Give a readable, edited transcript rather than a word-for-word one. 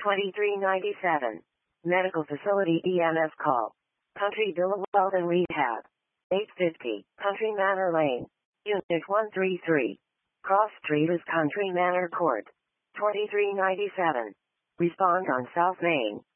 2397. Medical Facility EMS call. Country Bill of Health and Rehab. 850. Country Manor Lane. Unit 133. Cross Street is Country Manor Court. 2397. Respond on South Main.